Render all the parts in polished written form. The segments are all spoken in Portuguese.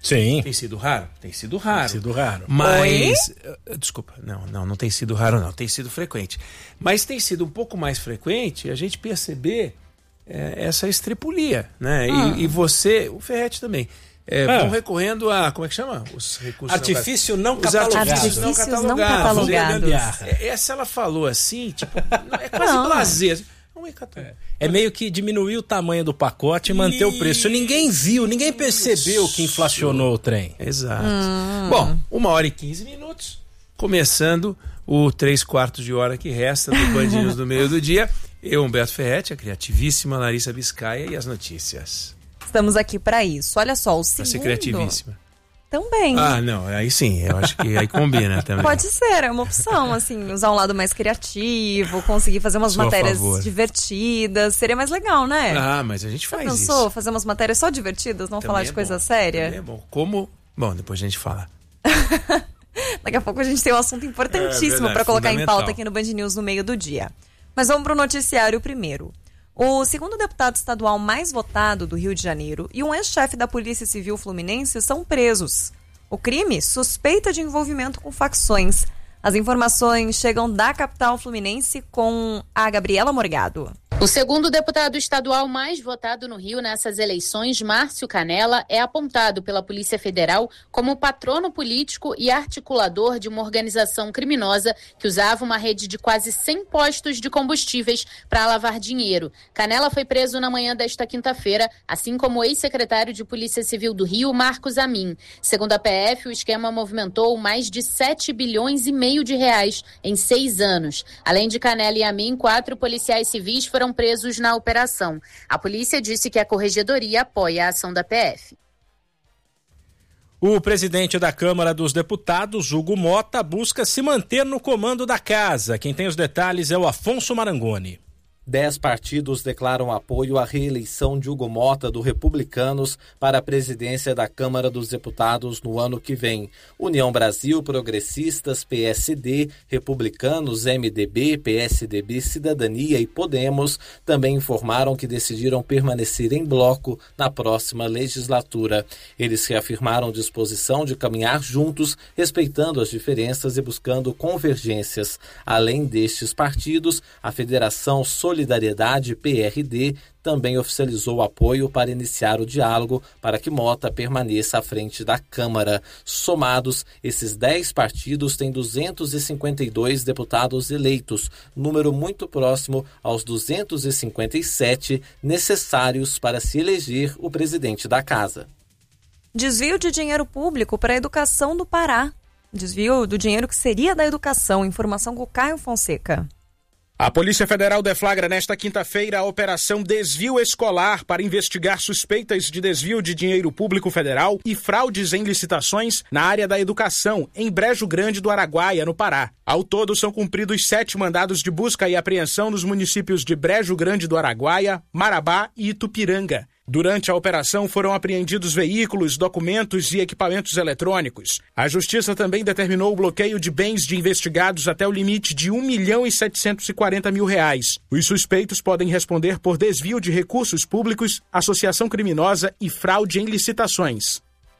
Sim. Tem sido raro? Tem sido raro. Tem sido raro. Mas, desculpa, não tem sido raro não, tem sido frequente. Mas tem sido um pouco mais frequente a gente perceber essa estripulia, né? E você, o Ferretti também, vão recorrendo a, como é que chama? Os recursos artifício não catalogado. Artifícios não catalogados. Essa ela falou assim, tipo, é quase blazer. É meio que diminuir o tamanho do pacote e manter o preço. Ninguém viu, ninguém percebeu que inflacionou o trem. Exato. Bom, 1h15, começando o 3/4 de hora que resta do Band News do meio do dia. Eu, Humberto Ferretti, a criativíssima Larissa Biscaia e as notícias. Estamos aqui para isso. Olha só, o segundo... Pra ser criativíssima. Também. Não, aí sim, eu acho que aí combina também. Pode ser, é uma opção, assim, usar um lado mais criativo, conseguir fazer umas matérias divertidas, seria mais legal, né? Mas a gente faz isso. Já pensou fazer umas matérias só divertidas, não falar de coisa séria? É bom. Como? Bom, depois a gente fala. Daqui a pouco a gente tem um assunto importantíssimo para colocar em pauta aqui no Band News no meio do dia. Mas vamos para o noticiário primeiro. O segundo deputado estadual mais votado do Rio de Janeiro e um ex-chefe da Polícia Civil Fluminense são presos. O crime suspeita de envolvimento com facções. As informações chegam da capital fluminense com a Gabriela Morgado. O segundo deputado estadual mais votado no Rio nessas eleições, Márcio Canella, é apontado pela Polícia Federal como patrono político e articulador de uma organização criminosa que usava uma rede de quase 100 postos de combustíveis para lavar dinheiro. Canella foi preso na manhã desta quinta-feira, assim como o ex-secretário de Polícia Civil do Rio, Marcos Amin. Segundo a PF, o esquema movimentou mais de 7,5 bilhões de reais em 6 anos. Além de Canella e Amin, 4 policiais civis foram presos na operação. A polícia disse que a corregedoria apoia a ação da PF. O presidente da Câmara dos Deputados, Hugo Mota, busca se manter no comando da casa. Quem tem os detalhes é o Afonso Marangoni. 10 partidos declaram apoio à reeleição de Hugo Mota do Republicanos para a presidência da Câmara dos Deputados no ano que vem. União Brasil, Progressistas, PSD, Republicanos, MDB, PSDB, Cidadania e Podemos também informaram que decidiram permanecer em bloco na próxima legislatura. Eles reafirmaram disposição de caminhar juntos, respeitando as diferenças e buscando convergências. Além destes partidos, a Federação Solidariedade PRD também oficializou apoio para iniciar o diálogo para que Mota permaneça à frente da Câmara. Somados, esses 10 partidos têm 252 deputados eleitos, número muito próximo aos 257 necessários para se eleger o presidente da casa. Desvio de dinheiro público para a educação do Pará. Desvio do dinheiro que seria da educação. Informação com o Caio Fonseca. A Polícia Federal deflagra nesta quinta-feira a Operação Desvio Escolar para investigar suspeitas de desvio de dinheiro público federal e fraudes em licitações na área da educação, em Brejo Grande do Araguaia, no Pará. Ao todo, são cumpridos 7 mandados de busca e apreensão nos municípios de Brejo Grande do Araguaia, Marabá e Itupiranga. Durante a operação foram apreendidos veículos, documentos e equipamentos eletrônicos. A Justiça também determinou o bloqueio de bens de investigados até o limite de R$1.740.000. Os suspeitos podem responder por desvio de recursos públicos, associação criminosa e fraude em licitações.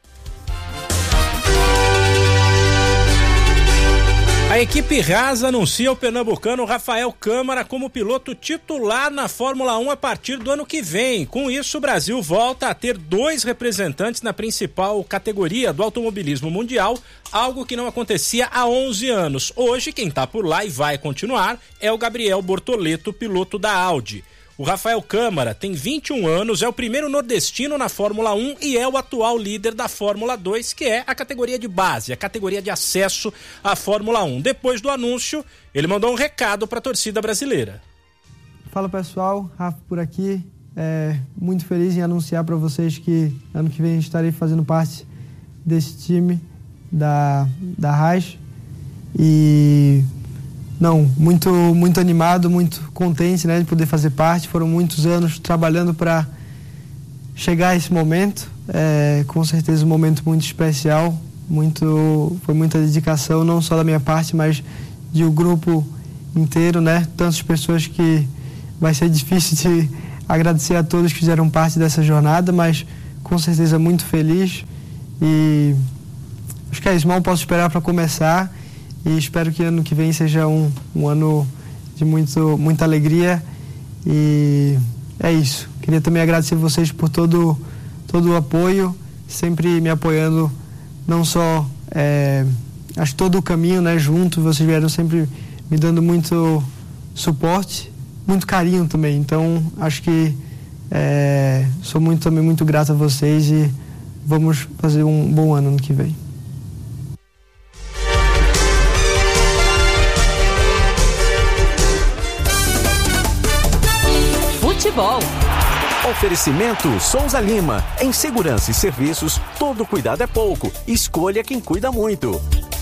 A equipe Haas anuncia o pernambucano Rafael Câmara como piloto titular na Fórmula 1 a partir do ano que vem. Com isso, o Brasil volta a ter 2 representantes na principal categoria do automobilismo mundial, algo que não acontecia há 11 anos. Hoje, quem está por lá e vai continuar é o Gabriel Bortoleto, piloto da Audi. O Rafael Câmara tem 21 anos, é o primeiro nordestino na Fórmula 1 e é o atual líder da Fórmula 2, que é a categoria de base, a categoria de acesso à Fórmula 1. Depois do anúncio, ele mandou um recado para a torcida brasileira. Fala pessoal, Rafa por aqui. Muito feliz em anunciar para vocês que ano que vem estarei fazendo parte desse time da Haas. E... muito animado, muito contente, né, de poder fazer parte. Foram muitos anos trabalhando para chegar a esse momento. Com certeza um momento muito especial. Foi muita dedicação, não só da minha parte, mas de um grupo inteiro, né? Tantas pessoas que vai ser difícil de agradecer a todos que fizeram parte dessa jornada, mas com certeza muito feliz E acho que é isso, mal posso esperar para começar e espero que ano que vem seja um ano de muita alegria e é isso. Queria também agradecer vocês por todo o apoio, sempre me apoiando, não só acho todo o caminho, né, junto, vocês vieram sempre me dando muito suporte, muito carinho também, então acho que sou também muito grato a vocês e vamos fazer um bom ano que vem. Futebol. Oferecimento Souza Lima. Em segurança e serviços, todo cuidado é pouco. Escolha quem cuida muito.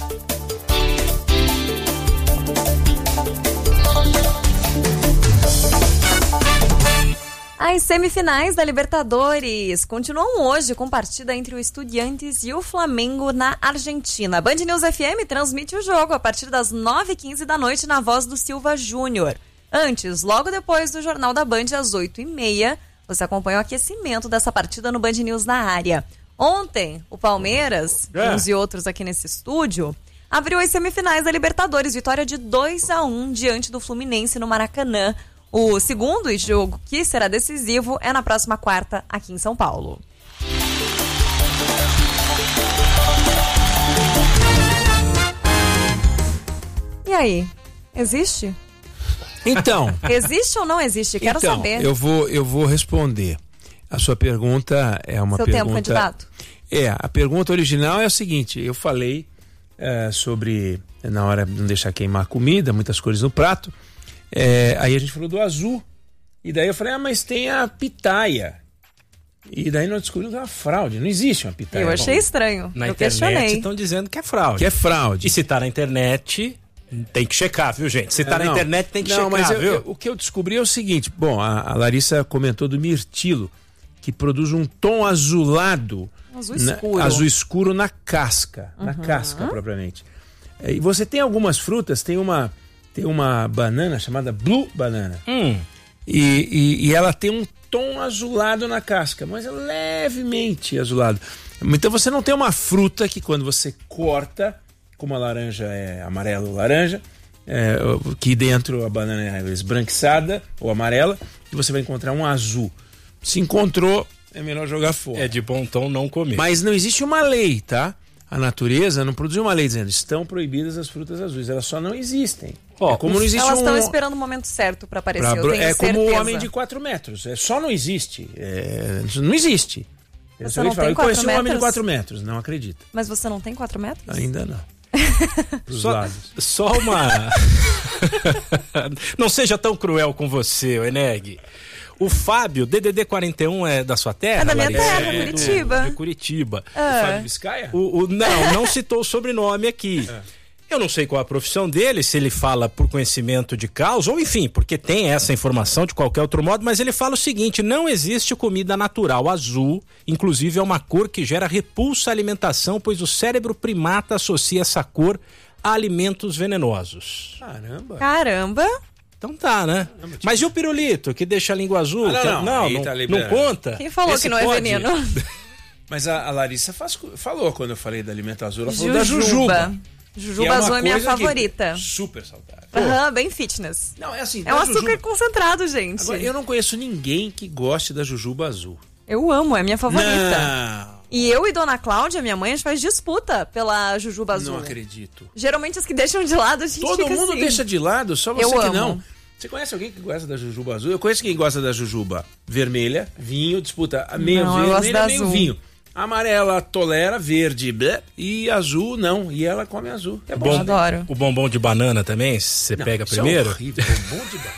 As semifinais da Libertadores continuam hoje com partida entre o Estudiantes e o Flamengo na Argentina. Band News FM transmite o jogo a partir das 9h15 da noite na voz do Silva Júnior. Antes, logo depois do Jornal da Band, às 8h30, você acompanha o aquecimento dessa partida no Band News na área. Ontem, o Palmeiras, uns e outros aqui nesse estúdio, abriu as semifinais da Libertadores, vitória de 2-1 diante do Fluminense no Maracanã. O segundo jogo, que será decisivo, é na próxima quarta, aqui em São Paulo. E aí, existe? Então... Existe ou não existe? Quero saber. Eu vou responder. A sua pergunta é uma Seu pergunta... tempo, candidato? A pergunta original é a seguinte, eu falei sobre, na hora de não deixar queimar comida, muitas cores no prato, aí a gente falou do azul, e daí eu falei, mas tem a pitaia. E daí nós descobrimos uma fraude, não existe uma pitaia. Eu achei estranho, na eu internet questionei. estão dizendo que é fraude. Que é fraude. E se tá na internet, tem que checar, viu, gente? Se tá na internet, tem que checar, mas viu? O que eu descobri é o seguinte, bom, a Larissa comentou do mirtilo, que produz um tom azulado, azul escuro na casca, na casca propriamente. E você tem algumas frutas, tem uma banana chamada Blue Banana. E ela tem um tom azulado na casca, mas é levemente azulado. Então você não tem uma fruta que quando você corta, como a laranja é amarela ou laranja, que dentro a banana é esbranquiçada ou amarela, e você vai encontrar um azul. Se encontrou, é melhor jogar fora. É de bom tom não comer. Mas não existe uma lei, tá? A natureza não produziu uma lei dizendo estão proibidas as frutas azuis. Elas só não existem. Como não existe elas estão esperando o momento certo para aparecer, eu tenho certeza. Como o homem de 4 metros. Só não existe. Não existe. Você não tem 4 conheço metros? um homem de 4 metros, não acredito. Mas você não tem 4 metros? Ainda não. Só uma... Não seja tão cruel com você, Eneg. O Fábio, DDD 41 é da sua terra? É da minha Larissa? terra, Curitiba. De Curitiba. O Fábio Biscaia? Não citou o sobrenome aqui. Eu não sei qual a profissão dele, se ele fala por conhecimento de causa, ou enfim, porque tem essa informação de qualquer outro modo, mas ele fala o seguinte, não existe comida natural azul, inclusive é uma cor que gera repulsa à alimentação, pois o cérebro primata associa essa cor a alimentos venenosos. Caramba! Então tá, né? Mas e o pirulito, que deixa a língua azul? Não conta? Quem falou que não é veneno? Mas a Larissa falou quando eu falei da alimento azul, ela falou da jujuba. Jujuba azul é minha favorita. Super saudável. Bem fitness. Não, é assim. É um açúcar concentrado, gente. Agora, eu não conheço ninguém que goste da jujuba azul. Eu amo, é minha favorita. Não. E eu e Dona Cláudia, minha mãe, a gente faz disputa pela jujuba azul. Não acredito. Geralmente as que deixam de lado, a gente Todo mundo assim. deixa de lado, só você eu que amo. não. Você conhece alguém que gosta da jujuba azul? Eu conheço quem gosta da jujuba vermelha, vinho, disputa meio vermelha, meio vinho. Amarela tolera, verde, blé, e azul não. E ela come azul. É bom. Adoro. O bombom de banana também, você pega primeiro? Isso é horrível, bombom de banana.